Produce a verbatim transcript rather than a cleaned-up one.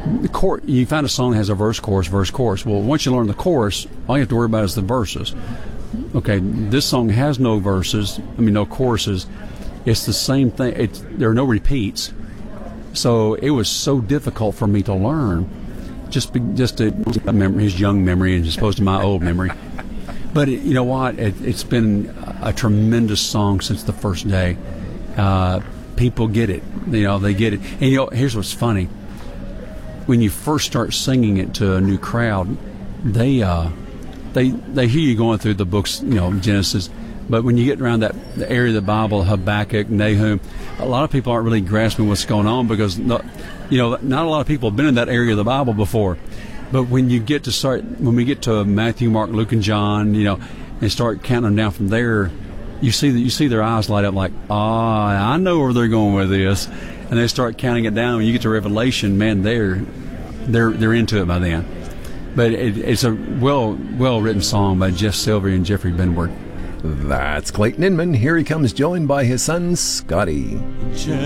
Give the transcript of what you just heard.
the chor- you find a song that has a verse, chorus, verse, chorus. Well, once you learn the chorus, all you have to worry about is the verses. Okay, this song has no verses. I mean, no choruses. It's the same thing. It's, there are no repeats. So it was so difficult for me to learn, just be, just to remember his young memory as opposed to my old memory. But it, you know what? It, it's been a tremendous song since the first day. Uh, people get it. You know, they get it. And you know, here's what's funny. When you first start singing it to a new crowd, they uh, they they hear you going through the books, you know, Genesis. But when you get around that the area of the Bible, Habakkuk, Nahum, a lot of people aren't really grasping what's going on because, not, you know, not a lot of people have been in that area of the Bible before. But when you get to start, when we get to Matthew, Mark, Luke, and John, you know, and start counting them down from there, you see that you see their eyes light up like, ah, I know where they're going with this, and they start counting it down. When you get to Revelation, man, they're they're they're into it by then. But it, it's a well well written song by Jeff Silvery and Jeffrey Benward. That's Clayton Inman. Here he comes, joined by his son, Scotty.